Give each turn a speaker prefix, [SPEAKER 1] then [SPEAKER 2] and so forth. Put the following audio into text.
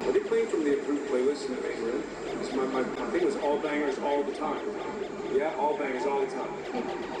[SPEAKER 1] Are they playing from the approved playlist in the main room? My thing was all bangers all the time. Yeah, all bangers all the time.